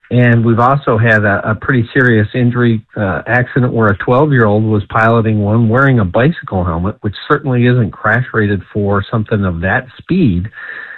And we've also had a pretty serious injury accident where a 12-year-old was piloting one wearing a bicycle helmet, which certainly isn't crash rated for something of that speed,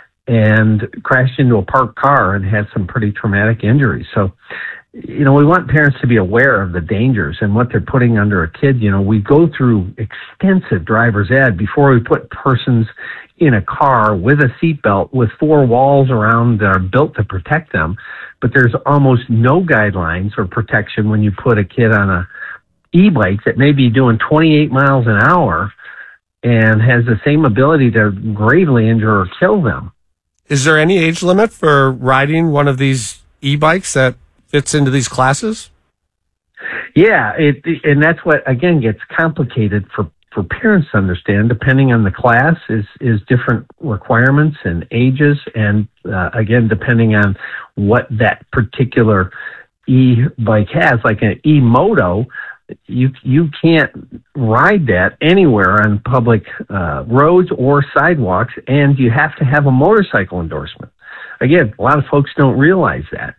and crashed into a parked car and had some pretty traumatic injuries. So, we want parents to be aware of the dangers and what they're putting under a kid. We go through extensive driver's ed before we put persons in a car with a seatbelt with four walls around that are built to protect them. But there's almost no guidelines or protection when you put a kid on a e-bike that may be doing 28 miles an hour and has the same ability to gravely injure or kill them. Is there any age limit for riding one of these e-bikes that fits into these classes? Yeah, and that's what, again, gets complicated for parents to understand. Depending on the class is different requirements and ages, and again, depending on what that particular e-bike has, like an e-moto, you can't ride that anywhere on public roads or sidewalks, and you have to have a motorcycle endorsement. Again, a lot of folks don't realize that.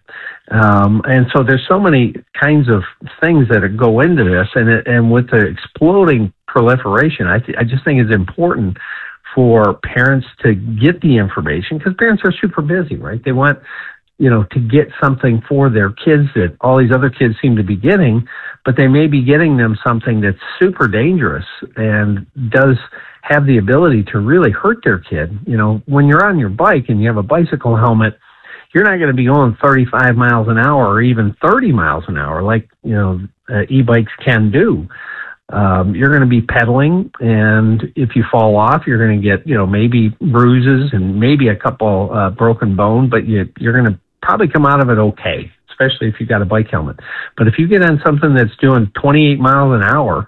And so there's so many kinds of things that go into this, and with the exploding proliferation, I just think it's important for parents to get the information, because parents are super busy, right? They want, to get something for their kids that all these other kids seem to be getting, but they may be getting them something that's super dangerous and does have the ability to really hurt their kid. When you're on your bike and you have a bicycle helmet, you're not going to be going 35 miles an hour or even 30 miles an hour like, e-bikes can do. You're going to be pedaling, and if you fall off, you're going to get, maybe bruises and maybe a couple broken bone, but you're going to probably come out of it okay, especially if you've got a bike helmet. But if you get on something that's doing 28 miles an hour,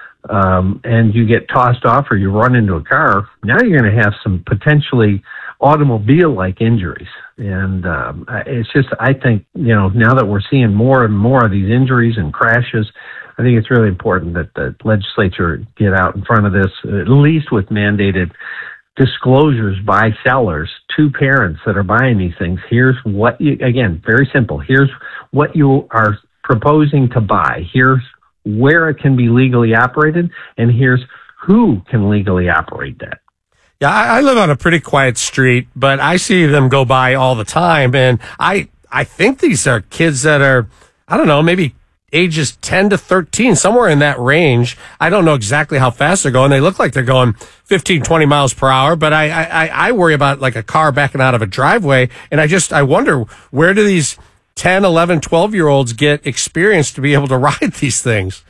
and you get tossed off or you run into a car, now you're going to have some potentially automobile-like injuries. And it's just, I think, now that we're seeing more and more of these injuries and crashes, I think it's really important that the legislature get out in front of this, at least with mandated disclosures by sellers to parents that are buying these things. Here's what again, very simple. Here's what you are proposing to buy. Here's where it can be legally operated, and here's who can legally operate that. Yeah, I live on a pretty quiet street, but I see them go by all the time, and I think these are kids that are, I don't know, maybe ages 10 to 13, somewhere in that range. I don't know exactly how fast they're going. They look like they're going 15, 20 miles per hour, but I worry about like a car backing out of a driveway, and I wonder, where do these 10, 11, 12-year-olds get experience to be able to ride these things?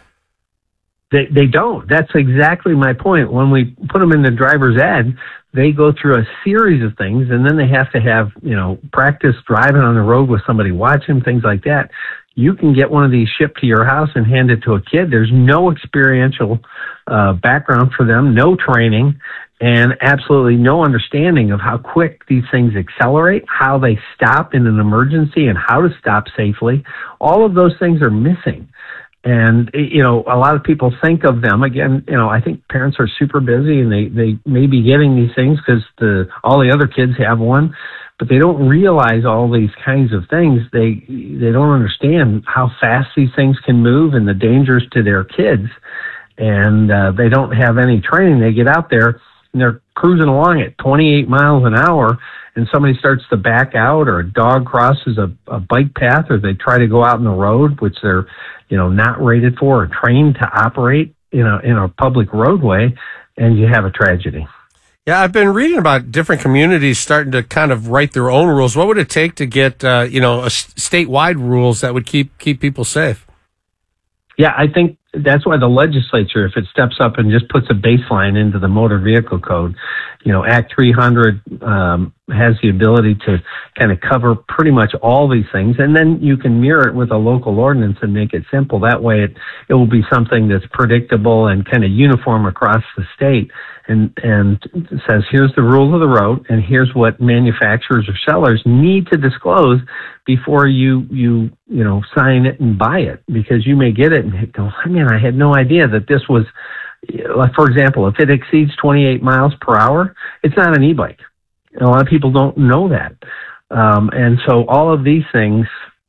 They don't. That's exactly my point. When we put them in the driver's ed, they go through a series of things, and then they have to have, practice driving on the road with somebody watching, things like that. You can get one of these shipped to your house and hand it to a kid. There's no experiential background for them, no training, and absolutely no understanding of how quick these things accelerate, how they stop in an emergency, and how to stop safely. All of those things are missing. And, a lot of people think of them, again, I think parents are super busy, and they may be getting these things because all the other kids have one, but they don't realize all these kinds of things. They don't understand how fast these things can move and the dangers to their kids. And they don't have any training. They get out there and they're cruising along at 28 miles an hour, and somebody starts to back out, or a dog crosses a bike path, or they try to go out in the road, which they're, not rated for or trained to operate, in a public roadway, and you have a tragedy. Yeah, I've been reading about different communities starting to kind of write their own rules. What would it take to get, a statewide rules that would keep people safe? Yeah, I think that's why the legislature, if it steps up and just puts a baseline into the motor vehicle code, Act 300 has the ability to kind of cover pretty much all these things. And then you can mirror it with a local ordinance and make it simple. That way it will be something that's predictable and kind of uniform across the state, and says, here's the rules of the road, and here's what manufacturers or sellers need to disclose before you sign it and buy it, because you may get it and go, man, I had no idea that this was, like, for example, if it exceeds 28 miles per hour, it's not an e-bike. A lot of people don't know that. And so all of these things